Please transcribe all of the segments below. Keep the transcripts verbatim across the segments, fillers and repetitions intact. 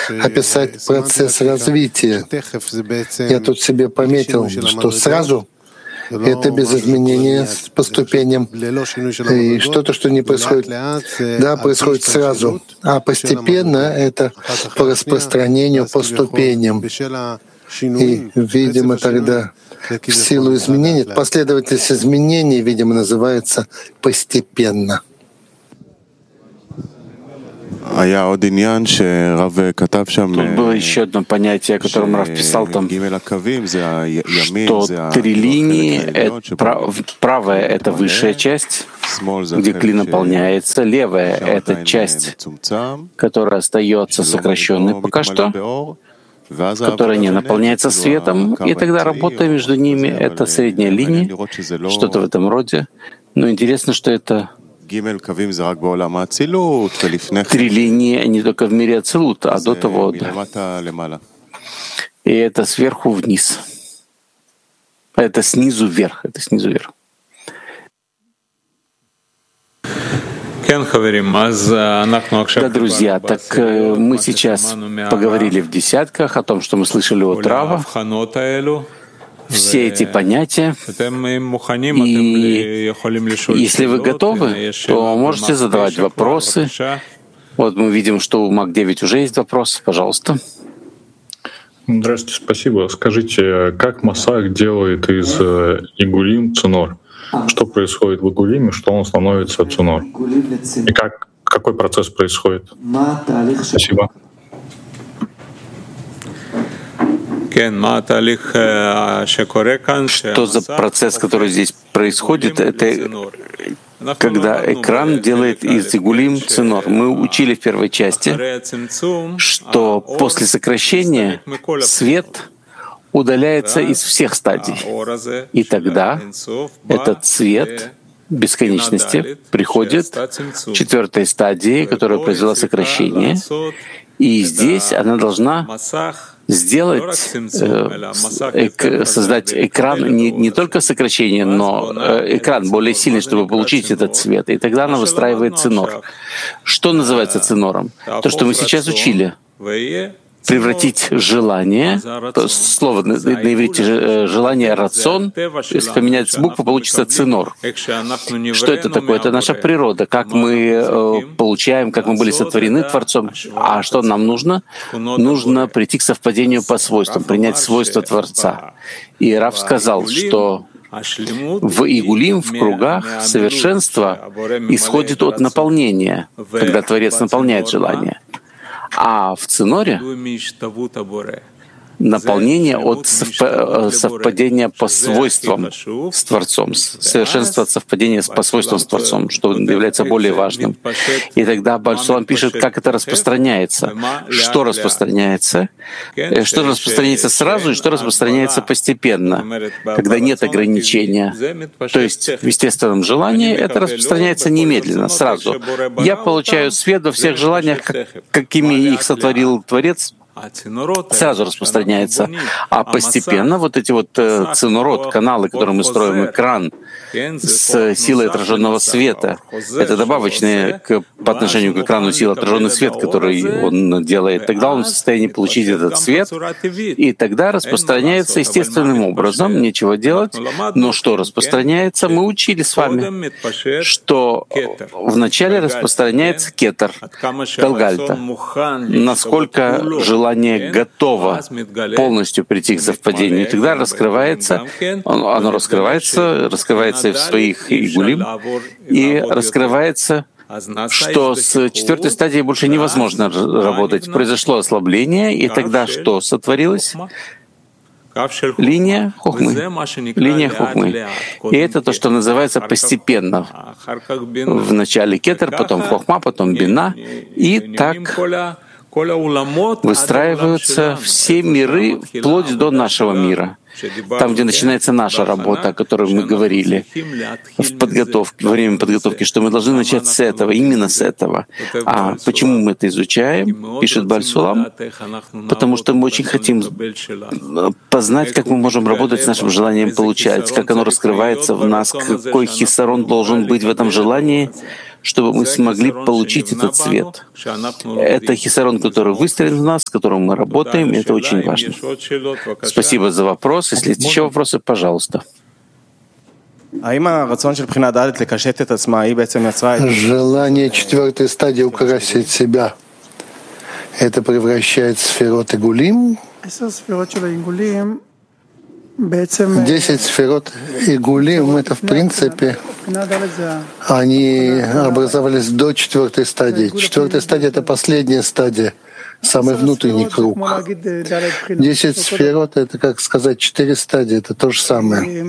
описать процесс развития. Я тут себе пометил, что сразу это без изменения по ступеням. И что-то, что не происходит, да, происходит сразу. А постепенно это по распространению, по ступеням. И, видимо, тогда в силу изменений, последовательность изменений, видимо, называется постепенно. Тут было еще одно понятие, о котором Рав писал там, что три линии, это, правая — это высшая часть, где клин наполняется, левая — это часть, которая остается сокращенной пока что, которая не наполняется светом, и тогда работа между ними — это средняя линия, что-то в этом роде. Но интересно, что это три линии не только в мире Ацилут, а до того, да. И это сверху вниз. Это снизу вверх. Это снизу вверх. Да, друзья, так мы сейчас поговорили в десятках о том, что мы слышали от Рава, все эти понятия, и если вы готовы, то можете задавать вопросы. Вот мы видим, что у Мак девять уже есть вопрос. Пожалуйста. Здравствуйте, спасибо. Скажите, как Масах делает из Игулим цунор? Что происходит в Игулиме, что он становится цунор? И как, какой процесс происходит? Спасибо. Что за процесс, который здесь происходит? Это когда экран делает из Игулим цунор. Мы учили в первой части, что после сокращения свет удаляется из всех стадий. И тогда этот цвет бесконечности приходит к четвертой стадии, которая произвела сокращение. И здесь она должна сделать, э, создать экран, не, не только сокращение, но э, экран более сильный, чтобы получить этот цвет. И тогда она выстраивает цинор. Что называется цинором? То, что мы сейчас учили. Превратить желание, то слово на, на иврите желание рацион, если поменять букву, получится цинор. Что это такое? Это наша природа, как мы э, получаем, как мы были сотворены Творцом. А что нам нужно? Нужно прийти к совпадению по свойствам, принять свойства Творца. И Рав сказал, что в Игулим, в кругах, совершенство исходит от наполнения, когда Творец наполняет желание. А в циноре наполнение от совпадения по свойствам с Творцом, совершенство от совпадения по свойствам с Творцом, что является более важным. И тогда Бааль Шулам пишет, как это распространяется, что распространяется, что распространяется сразу и что распространяется постепенно, когда нет ограничения. То есть в естественном желании это распространяется немедленно, сразу. Я получаю свет во всех желаниях, какими их сотворил Творец, сразу распространяется. А постепенно вот эти вот э, цинород, каналы, которые мы строим, экран с силой отраженного света, это добавочные к, по отношению к экрану силы отраженный свет, который он делает. Тогда он в состоянии получить этот свет, и тогда распространяется естественным образом, нечего делать. Но что распространяется, мы учили с вами, что вначале распространяется кетер, галгальта, насколько желание Желание готово полностью прийти к совпадению. И тогда раскрывается, оно, оно раскрывается, раскрывается в своих игулим, и раскрывается, что с четвертой стадией больше невозможно работать. Произошло ослабление, и тогда что сотворилось? Линия хохмы. Линия хохмы. И это то, что называется постепенно. Вначале кетер, потом хохма, потом бина. И так выстраиваются все миры вплоть до нашего мира. там, где начинается наша работа, о которой мы говорили в подготовке, во время подготовки, что мы должны начать с этого, именно с этого. А почему мы это изучаем, пишет Бааль Сулам? Потому что мы очень хотим познать, как мы можем работать с нашим желанием получать, как оно раскрывается в нас, какой хисарон должен быть в этом желании, чтобы мы смогли получить этот свет. Это хисарон, который выстроен в нас, с которым мы работаем, и это очень важно. Спасибо за вопрос. Если есть еще вопросы, пожалуйста. Желание четвертой стадии украсить себя, это превращает сферот Игулим. Десять сферот Игулим — это, в принципе, они образовались до четвертой стадии. Четвертая стадия — это последняя стадия, самый внутренний круг. Десять сферот — это, как сказать, четыре стадии, это то же самое.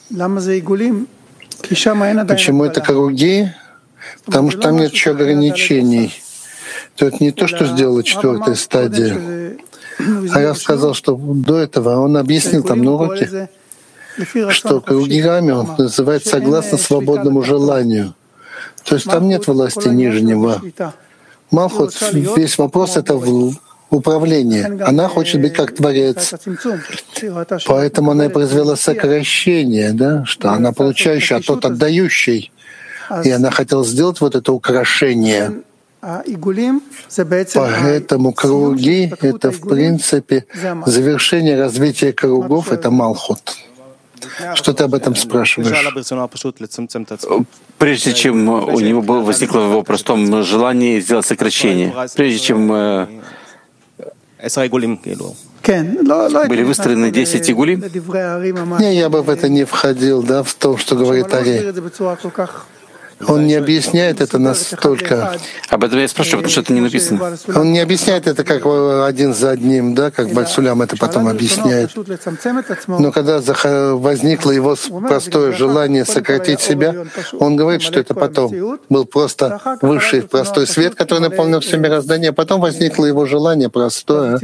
Почему это круги? Потому что там нет еще ограничений. То это не то, что сделала четвертая стадия. А я сказал, что до этого он объяснил там на уроке, что кругами он называет согласно свободному желанию. То есть там нет власти нижнего. Малхут, весь вопрос — это в управлении. Она хочет быть как Творец. Поэтому она и произвела сокращение, да, что она получающая, а тот отдающий. И она хотела сделать вот это украшение. Поэтому круги — это, в принципе, завершение развития кругов — это Малхут. Что ты об этом спрашиваешь? Прежде чем у него было, возникло в его простом желании сделать сокращение, прежде чем были выстроены десять игулим? Не, я бы в это не входил, да, в том, что говорит Ари. Он не объясняет это настолько. Об этом я спрашиваю, потому что это не написано. Он не объясняет это как один за одним, да, как Бааль Сулам это потом объясняет. Но когда возникло его простое желание сократить себя, он говорит, что это потом был просто высший простой свет, который наполнил все мироздание, а потом возникло его желание простое.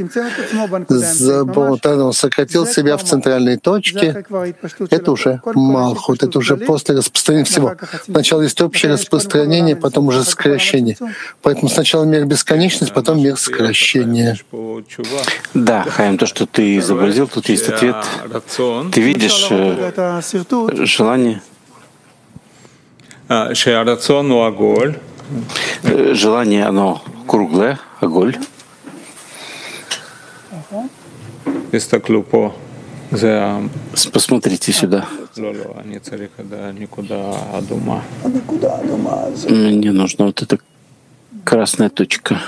Он сократил себя в центральной точке. Это уже Малхут, это уже после распространения всего. Сначала есть общее распространение, потом уже сокращение. Поэтому сначала мир бесконечность, потом мир сокращения. Да, Хаим, то, что ты изобразил, тут есть ответ. Ты видишь э, желание? Желание, оно круглое, оголь. Посмотрите сюда. Мне нужна вот эта красная точка.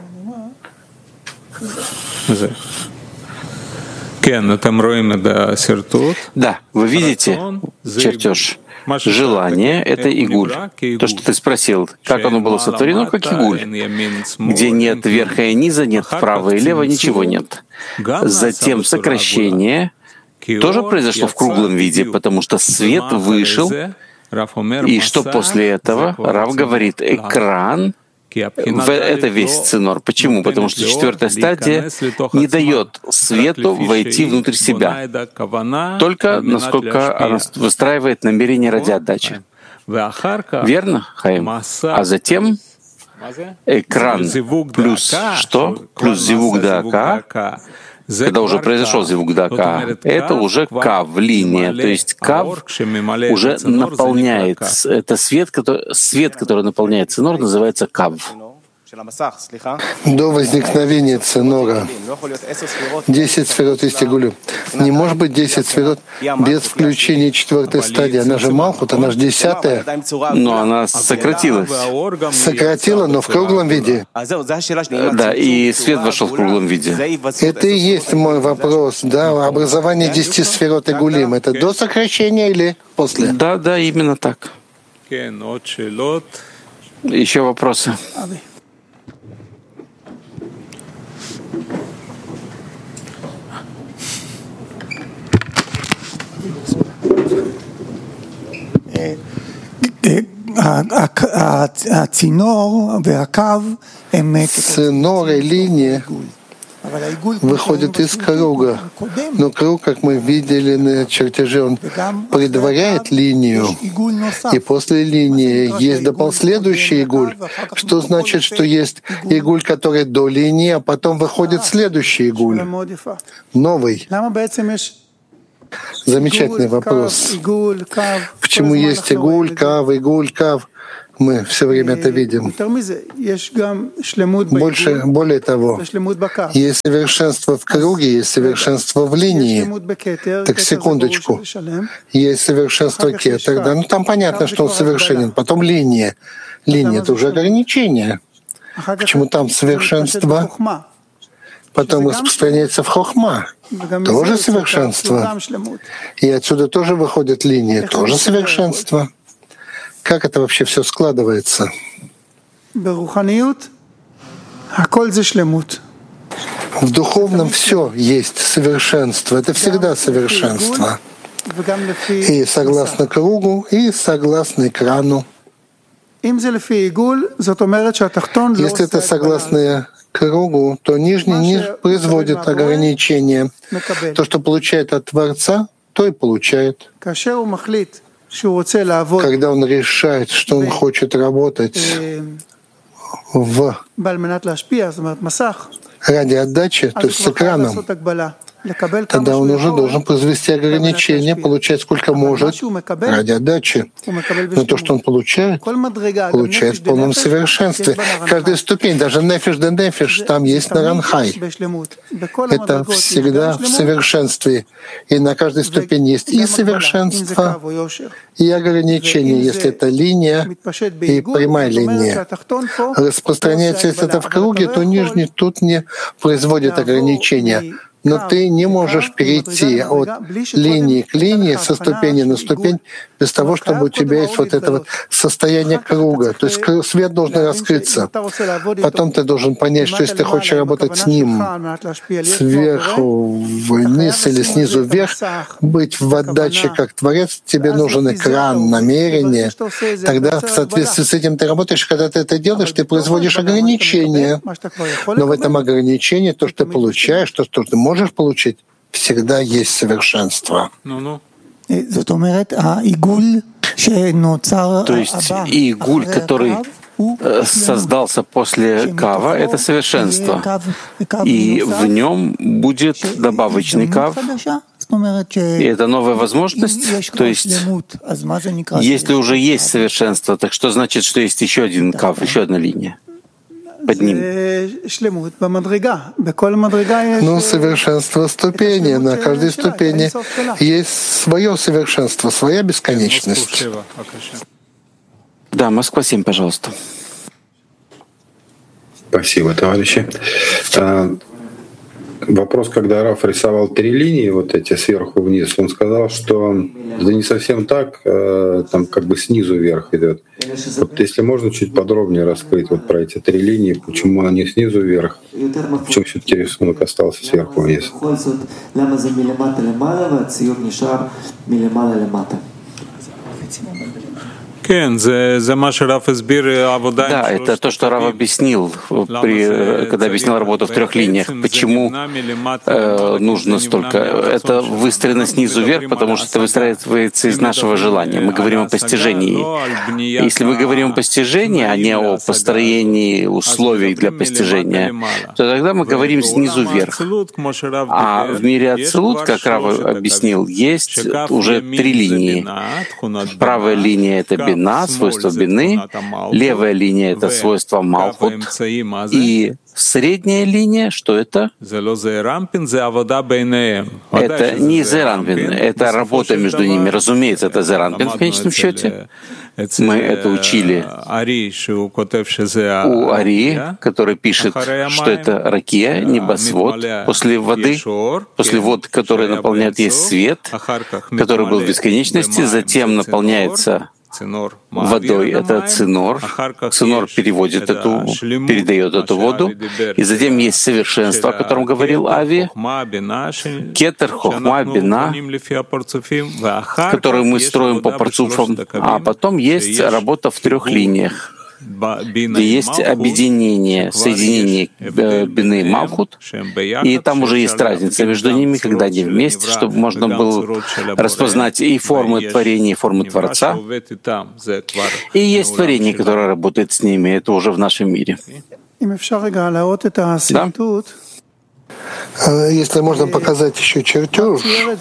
Да, вы видите чертеж. Желание — это игуль. То, что ты спросил, как оно было сотворено, как игуль, где нет верха и низа, нет вправо и лево, ничего нет. Затем сокращение тоже произошло в круглом виде, потому что свет вышел, и что после этого? Рав говорит, экран — это весь цинор. Почему? Потому что четвертая стадия не дает свету войти внутрь себя, только насколько она выстраивает намерение ради отдачи. Верно, Хаим? А затем экран плюс что? Плюс зивук дака. Когда уже произошел зивук дака, это уже кав, линия, то есть кав уже наполняет, это свет, который, свет, который наполняет цинор, называется кав. До возникновения цинора десять сферот есть игулим. Не может быть десять сферот без включения четвертой стадии. Она же Малхут, она же десятая. Но она сократилась. Сократила, но в круглом виде. Да, и свет вошел в круглом виде. Это и есть мой вопрос. Да, образование десяти сферот игулим. Это до сокращения или после? Да, да, именно так. Еще вопросы? Цинор и линия выходит из круга. Но круг, как мы видели на чертеже, он предваряет линию. И после линии есть последующий игуль. Что значит, что есть игуль, который до линии, а потом выходит следующий игуль, новый. Замечательный вопрос. Почему есть игуль, кав, игуль, кав? Мы все время это видим. Больше, более того, есть совершенство в круге, есть совершенство в линии. Так, секундочку. Есть совершенство кетер, да? Ну, там понятно, что он совершенен. Потом линия. Линия — это уже ограничение. Почему там совершенство? Потом распространяется в хохма. Тоже совершенство. И отсюда тоже выходит линия. Тоже совершенство. Как это вообще все складывается? В духовном все есть совершенство. Это всегда совершенство. И согласно кругу, и согласно экрану. Если это согласно кругу, то нижний не производит ограничения. То, что получает от Творца, то и получает. Когда он решает, что он хочет работать в ради отдачи, то есть с экраном, тогда он уже должен произвести ограничения, получать сколько может ради отдачи. Но то, что он получает, получает в полном совершенстве. Каждая ступень, даже нефиш де нефиш, там есть наранхай. Это всегда в совершенстве. И на каждой ступени есть и совершенство, и ограничения, если это линия и прямая линия. Распространяется, если это в круге, то нижний тут не производит ограничения. Но ты не можешь перейти от линии к линии, со ступени на ступень, без того, чтобы у тебя есть вот это вот состояние круга. То есть свет должен раскрыться. Потом ты должен понять, что если ты хочешь работать с ним сверху вниз или снизу вверх, быть в отдаче как Творец, тебе нужен экран, намерение. Тогда в соответствии с этим ты работаешь. Когда ты это делаешь, ты производишь ограничения. Но в этом ограничении то, что ты получаешь, то, что ты можешь можешь получить, всегда есть совершенство. То есть игуль, который создался после кава, это совершенство. И в нем будет добавочный кав. И это новая возможность. То есть, если уже есть совершенство, так что значит, что есть еще один кав, еще одна линия под ним? Ну, совершенство ступени. На каждой ступени есть свое совершенство, своя бесконечность. Да, Москва семь, пожалуйста. Спасибо, товарищи. Вопрос, когда Раф рисовал три линии, вот эти сверху вниз, он сказал, что это не совсем так, там как бы снизу вверх идет. Вот если можно чуть подробнее раскрыть вот про эти три линии, почему они снизу вверх, почему все-таки рисунок остался сверху вниз. Да, это то, что Рав объяснил, при, когда объяснял работу в трех линиях. Почему э, нужно столько? Это выстроено снизу вверх, потому что это выстраивается из нашего желания. Мы говорим о постижении. Если мы говорим о постижении, а не о построении условий для постижения, то тогда мы говорим снизу вверх. А в мире Ацилут, как Рав объяснил, есть уже три линии. Правая линия — это бина, свойство бины, левая линия — это свойство малхут, и средняя линия, что это? Это не зеранпин, это работа между ними. Разумеется, это зеранпин в конечном счете. Мы это учили у Ари, который пишет, что это ракия, небосвод. После воды, после вод, которые наполняют, есть свет, который был в бесконечности, затем наполняется водой. Это цинор. Цинор переводит эту, передает эту воду. И затем есть совершенство, о котором говорил Ави. Кетер, хохма, бина, которую мы строим по парцуфам. А потом есть работа в трех линиях. где есть объединение, соединение Бины и Малхут, и там уже есть разница между ними, когда они вместе, чтобы можно было распознать и формы творения, и формы Творца. И есть творение, которое работает с ними, это уже в нашем мире. Да? Если можно показать еще чертеж,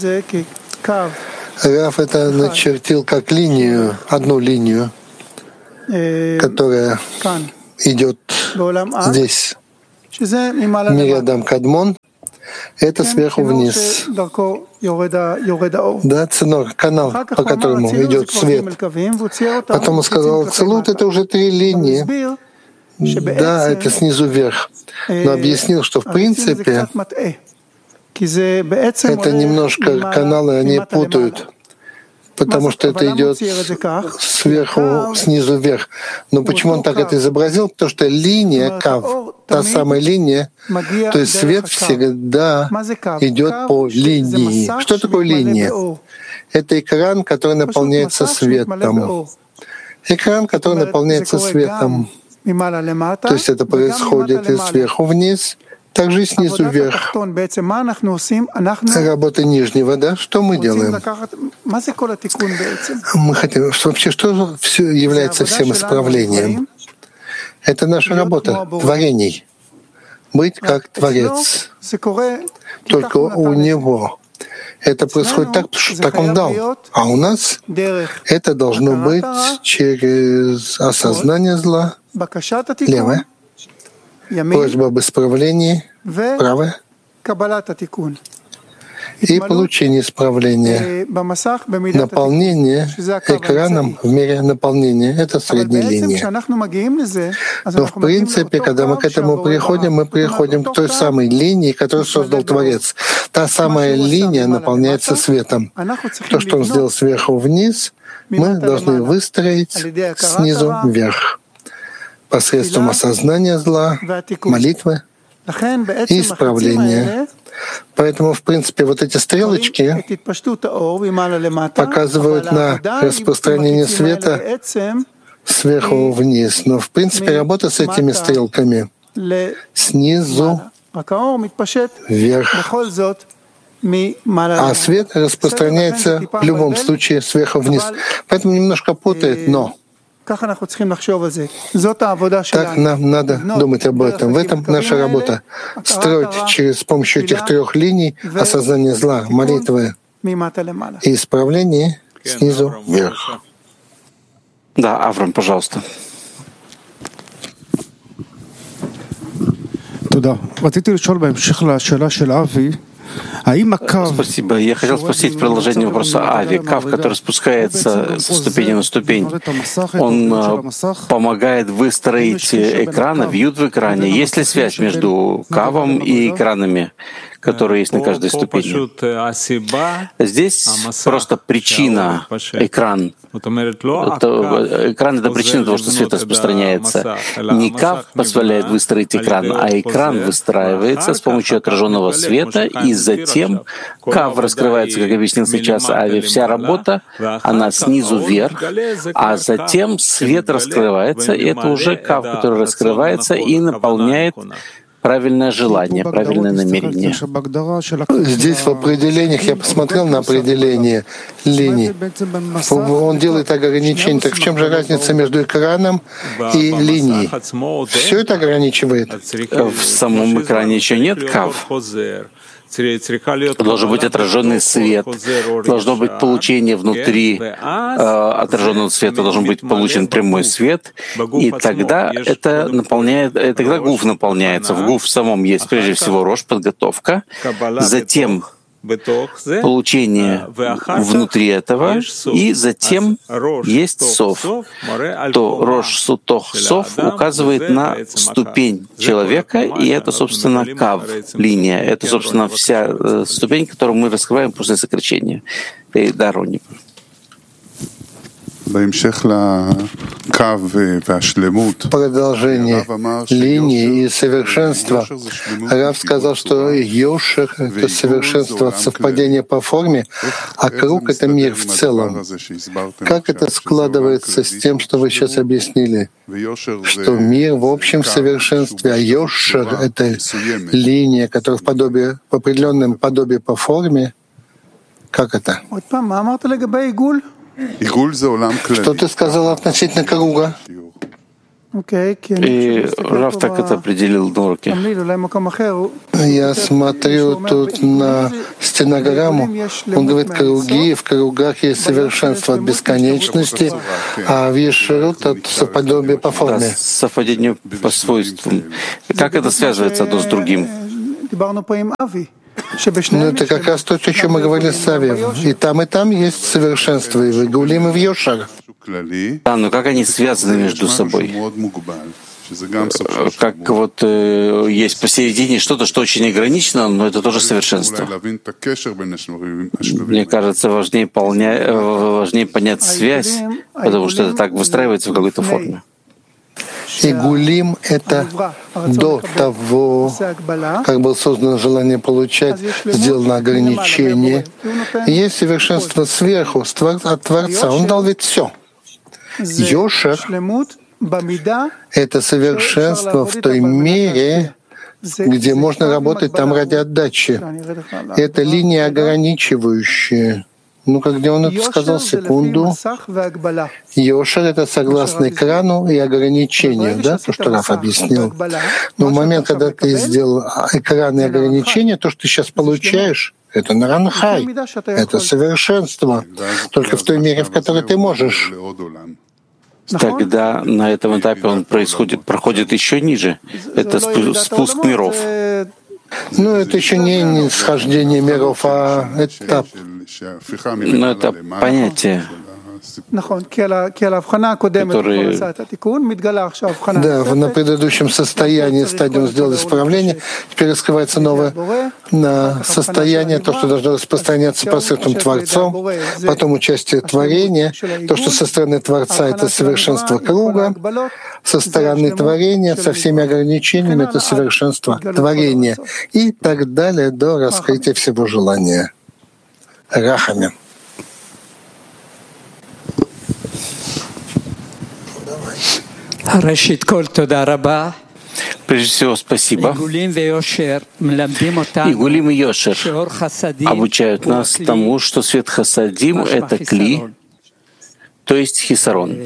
Раф это начертил как линию, одну линию, которая идет здесь. Мириадам Кадмон — это сверху вниз. Да, ценор, канал, по которому идет свет. Потом он сказал, Ацилут — это уже три линии. Да, это снизу вверх. Но объяснил, что в принципе это немножко каналы, они путают, потому что это идет сверху, снизу вверх. Но почему он так это изобразил? Потому что линия, кав, та самая линия, то есть свет всегда идет по линии. Что такое линия? Это экран, который наполняется светом. Экран, который наполняется светом. То есть это происходит и сверху вниз, также и снизу вверх. Работа нижнего, да? Что мы делаем? Мы хотим, что вообще, что все является всем исправлением? Это наша работа, творений. Быть как Творец. Только у Него. Это происходит так, потому что так Он дал. А у нас это должно быть через осознание зла, левое, просьба об исправлении, правое, и получение исправления. Наполнение экраном в мире наполнения — это средняя линия. Но в принципе, когда мы к этому приходим, мы приходим к той самой линии, которую создал Творец. Та самая линия наполняется светом. То, что Он сделал сверху вниз, мы должны выстроить снизу вверх посредством осознания зла, молитвы и исправления. Поэтому, в принципе, вот эти стрелочки показывают на распространение света сверху вниз. Но, в принципе, работа с этими стрелками снизу вверх. А свет распространяется в любом случае сверху вниз. Поэтому немножко путает, но так нам надо думать об этом. В этом наша работа. Строить через с помощью этих трех линий осознание зла, молитвы и исправление снизу вверх. Да, Авраам, пожалуйста. Спасибо. Я хотел спросить продолжение вопроса Ави. Кав, который спускается со ступени на ступень, он помогает выстроить экран, вьют в экране. Есть ли связь между кавом и экранами, которые есть на каждой ступени? Здесь просто причина — экран. Это, экран — это причина того, что свет распространяется. Не кав позволяет выстроить экран, а экран выстраивается с помощью отраженного света, и затем кав раскрывается, как объяснил сейчас Ави. Вся работа, она снизу вверх, а затем свет раскрывается, и это уже кав, который раскрывается и наполняет правильное желание, правильное намерение. Здесь в определениях, я посмотрел на определение линий, он делает ограничение. Так в чем же разница между экраном и линией? Все это ограничивает? В самом экране еще нет кав. Должен быть отраженный свет, должно быть получение внутри э, отраженного света, должен быть получен прямой свет, и тогда это наполняет, и тогда гуф наполняется. В гуф самом есть прежде всего рош, подготовка, затем получение внутри этого, и затем есть сов. То рош, сутох, сов указывает на ступень человека, и это, собственно, кав, линия. Это, собственно, вся ступень, которую мы раскрываем после сокращения. Да, Ронни. продолжение линии и совершенства, Рав сказал, что Йошер — это совершенство от совпадения по форме, а круг — это мир в целом. Как это складывается с тем, что вы сейчас объяснили? Что мир в общем совершенстве, а Йошер — это линия, которая в, подобие, в определенном подобии по форме. Как это? Что ты сказал относительно круга? И Рав так это определил на уроке. Я смотрю тут на стенограмму. Он говорит, круги, в кругах есть совершенство от бесконечности, а в Ешерут от совпадения по форме. Да, совпадение по свойствам. И как это связывается одно с другим? Ну, это как раз то, о чем мы говорили с Авием. И там, и там есть совершенство, и в Игулим, и в Йошер. Да, но как они связаны между собой? Как вот э, есть посередине что-то, что очень ограничено, но это тоже совершенство. Мне кажется, важнее, полня... важнее понять связь, потому что это так выстраивается в какой-то форме. Игулим — это до того, как было создано желание получать, сделано ограничение. И есть совершенство сверху, от Творца. Он дал ведь все. Йошер — это совершенство в той мере, где можно работать там ради отдачи. Это линия ограничивающая. Ну-ка, где он это сказал? Секунду. Йошер — это согласно экрану и ограничению, да, то, что Раф объяснил. Но в момент, когда ты сделал экран и ограничения, то, что ты сейчас получаешь, это наранхай, это совершенство, только в той мере, в которой ты можешь. Тогда на этом этапе он происходит, проходит еще ниже. Это спуск миров. Ну, это еще не нисхождение миров, а этап. Но это понятие, которые... Да, на предыдущем состоянии стадиум сделали исправление, теперь раскрывается новое на состояние, то, что должно распространяться посредством Творцом, потом участие творения, то, что со стороны Творца — это совершенство круга, со стороны творения, со всеми ограничениями — это совершенство творения, и так далее до раскрытия всего желания. Рахами. Прежде всего, спасибо. Игулим и Йошер обучают нас тому, что свет хасадим — это кли, то есть хисарон.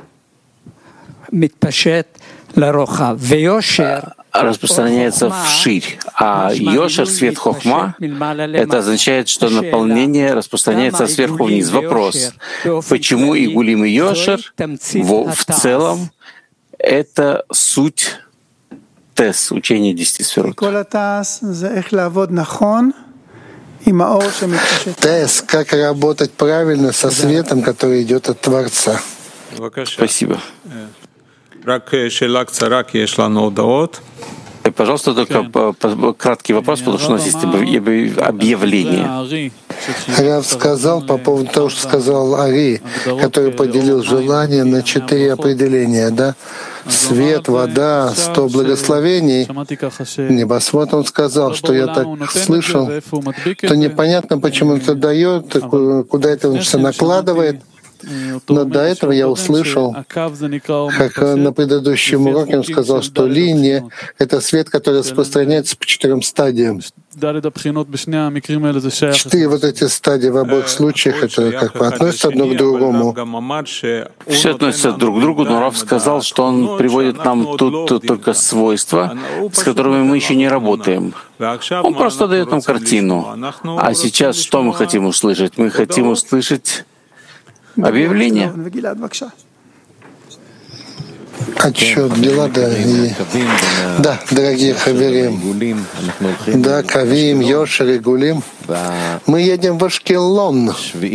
Распространяется вширь, а Йошер, свет хохма, это означает, что наполнение распространяется сверху вниз. Вопрос: почему Игулим и Йошер в, в целом это суть Тес, учение десяти сферот? Тес, как работать правильно со светом, который идет от Творца. Спасибо. Пожалуйста, только краткий вопрос, потому что у нас есть объявление. Рав сказал по поводу того, что сказал Ари, который поделил желание на четыре определения, да? Свет, вода, сто благословений, небосвод. Он сказал, что я так слышал, что непонятно, почему он это дает, куда это он все накладывает. Но до этого я услышал, как на предыдущем уроке он сказал, что линия — это свет, который распространяется по четырем стадиям. Четыре вот эти стадии в обоих случаях, это как бы относятся одно к другому. Все относится друг к другу, но Рав сказал, что он приводит нам тут только свойства, с которыми мы еще не работаем. Он просто дает нам картину. А сейчас что мы хотим услышать? Мы хотим услышать объявление. Отчет Гилада и... Да, дорогие хаверим, да, Кавим, Йошер и Гулим, мы едем в Ашкелон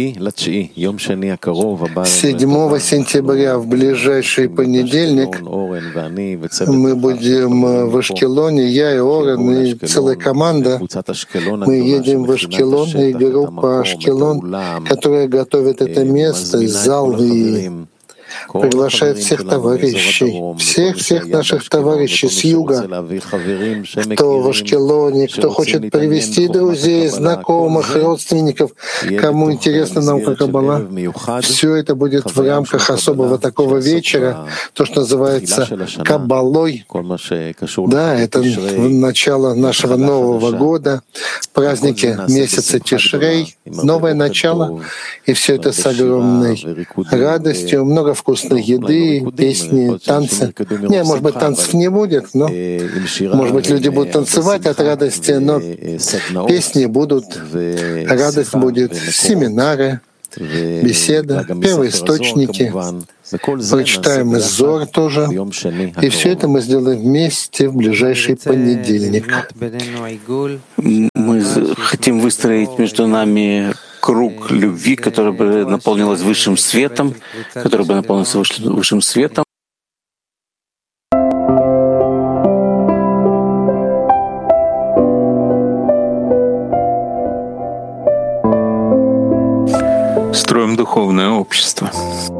седьмого сентября, в ближайший понедельник. Мы будем в Ашкелоне, я и Орен, и целая команда. Мы едем в Ашкелон, и группа Ашкелон, которая готовит это место, зал и приглашает всех товарищей, всех-всех наших товарищей с юга, кто в Ашкелоне, кто хочет привести друзей, знакомых, родственников, кому интересна наука Каббала. Все это будет в рамках особого такого вечера, то, что называется Каббалой. Да, это начало нашего Нового года, праздники месяца Тишрей, новое начало, и все это с огромной радостью, много вкусной еды, песни, танцы. Не, может быть, танцев не будет, но, может быть, люди будут танцевать от радости, но песни будут, радость будет, семинары, беседа, первоисточники. Прочитаем из Зор тоже. И все это мы сделаем вместе в ближайший понедельник. Мы хотим выстроить между нами круг любви, который бы наполнилась высшим светом, который бы наполнился высшим светом. Строим духовное общество.